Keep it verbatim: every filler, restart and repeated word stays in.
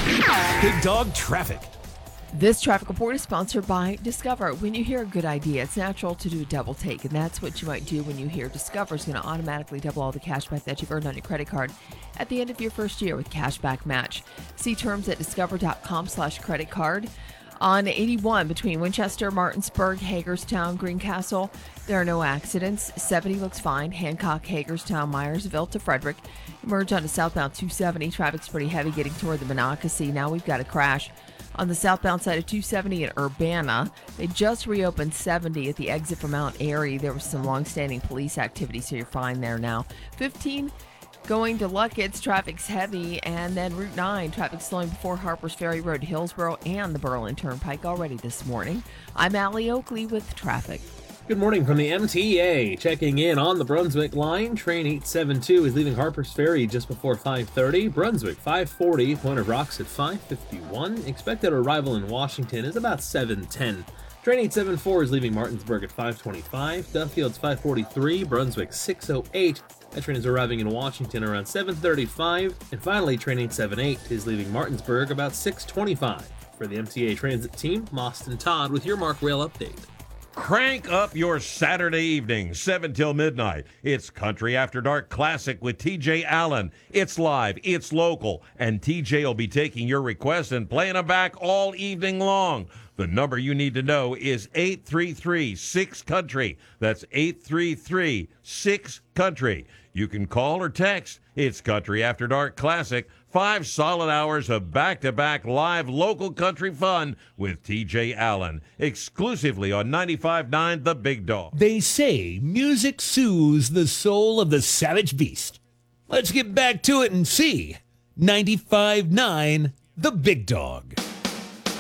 Big Dog Traffic. This traffic report is sponsored by Discover. When you hear a good idea, it's natural to do a double take, and that's what you might do when you hear Discover is going to automatically double all the cash back that you've earned on your credit card at the end of your first year with Cashback Match. See terms at discover.com slash credit card. On eighty-one between Winchester, Martinsburg, Hagerstown, Greencastle, there are no accidents. seventy looks fine. Hancock, Hagerstown, Myersville to Frederick. Emerge onto southbound two seventy. Traffic's pretty heavy getting toward the Monocacy. Now we've got a crash on the southbound side of two seventy at Urbana. They just reopened seventy at the exit from Mount Airy. There was some long-standing police activity, so you're fine there now. fifteen going to Luckett's, traffic's heavy, and then Route nine, traffic slowing before Harpers Ferry Road, Hillsboro, and the Berlin Turnpike already this morning. I'm Allie Oakley with traffic. Good morning from the M T A. Checking in on the Brunswick line. Train eight seventy-two is leaving Harpers Ferry just before five thirty. Brunswick five forty. Point of Rocks at five fifty-one. Expected arrival in Washington is about seven ten. Train eight seventy-four is leaving Martinsburg at five twenty-five. Duffield's five forty-three. Brunswick six oh eight. That train is arriving in Washington around seven thirty-five. And finally, train eight seventy-eight is leaving Martinsburg about six twenty-five. For the M T A Transit team, Moston Todd with your Mark Rail update. Crank up your Saturday evening, seven till midnight. It's Country After Dark Classic with T J Allen. It's live, it's local, and T J will be taking your requests and playing them back all evening long. The number you need to know is eight three three, six country. That's eight three three, six country. You can call or text. It's Country After Dark Classic. Five solid hours of back-to-back live local country fun with T J Allen. Exclusively on ninety-five point nine The Big Dog. They say music soothes the soul of the savage beast. Let's get back to it and see ninety-five point nine The Big Dog.